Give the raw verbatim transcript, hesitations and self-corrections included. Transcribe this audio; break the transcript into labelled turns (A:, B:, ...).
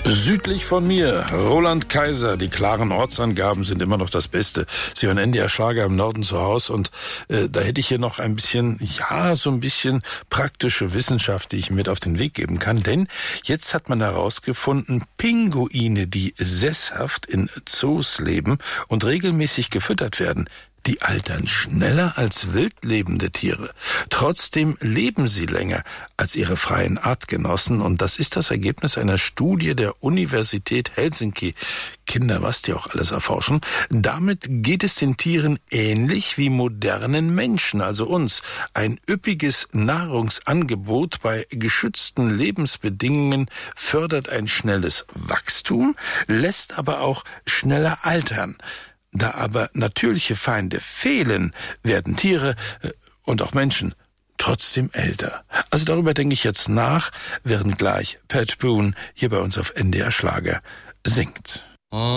A: Südlich von mir, Roland Kaiser. Die klaren Ortsangaben sind immer noch das Beste. Sie hören N D R Schlager im Norden zu Hause und äh, da hätte ich hier noch ein bisschen, ja, so ein bisschen praktische Wissenschaft, die ich mit auf den Weg geben kann. Denn jetzt hat man herausgefunden, Pinguine, die sesshaft in Zoos leben und regelmäßig gefüttert werden, die altern schneller als wild lebende Tiere. Trotzdem leben sie länger als ihre freien Artgenossen. Und das ist das Ergebnis einer Studie der Universität Helsinki. Kinder, was die auch alles erforschen. Damit geht es den Tieren ähnlich wie modernen Menschen, also uns. Ein üppiges Nahrungsangebot bei geschützten Lebensbedingungen fördert ein schnelles Wachstum, lässt aber auch schneller altern. Da aber natürliche Feinde fehlen, werden Tiere äh, und auch Menschen trotzdem älter. Also darüber denke ich jetzt nach, während gleich Pat Boone hier bei uns auf N D R Schlager singt.